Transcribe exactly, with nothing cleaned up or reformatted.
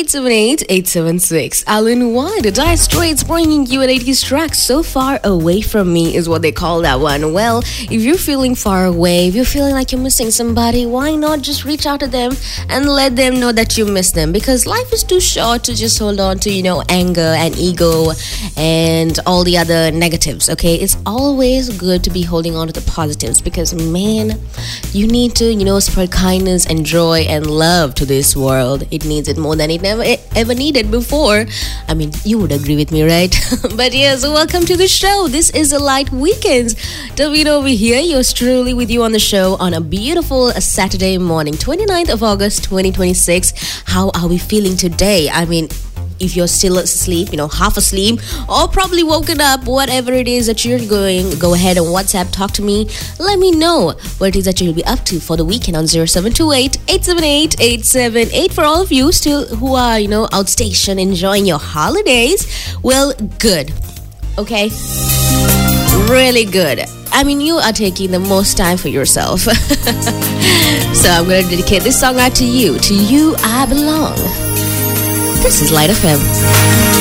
eight seven eight, eight seven six. Alan White, the Dire Straits bringing you an eighties track. So Far Away From Me is what they call that one. Well, if you're feeling far away, if you're feeling like you're missing somebody, why not just reach out to them and let them know that you miss them? Because life is too short to just hold on to, you know, anger and ego and all the other negatives, okay? It's always good to be holding on to the positives because, man, you need to, you know, spread kindness and joy and love to this world. It needs it more than it never it ever needed before. I mean, you would agree with me, right? But yeah, so welcome to the show. This is a light weekends. David over here, yours truly with you on the show on a beautiful Saturday morning, twenty-ninth of August, twenty twenty-six. How are we feeling today? I mean, if you're still asleep, you know, half asleep, or probably woken up, whatever it is that you're going, go ahead and WhatsApp, talk to me. Let me know what it is that you'll be up to for the weekend on zero seven two eight, eight seven eight, eight seven eight. For all of you still who are, you know, outstation enjoying your holidays, well, good. Okay? Really good. I mean, you are taking the most time for yourself. So I'm going to dedicate this song out to you. To you, I belong. This is Light F M.